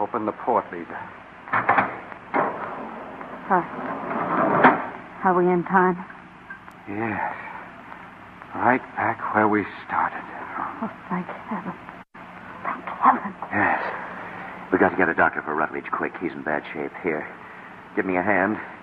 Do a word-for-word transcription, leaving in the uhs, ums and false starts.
Open the port, Lisa. Uh, are we in time? Yes. Right back where we started. Oh, thank heaven. Thank heaven. Yes. We got to get a doctor for Rutledge quick. He's in bad shape. Here. Give me a hand.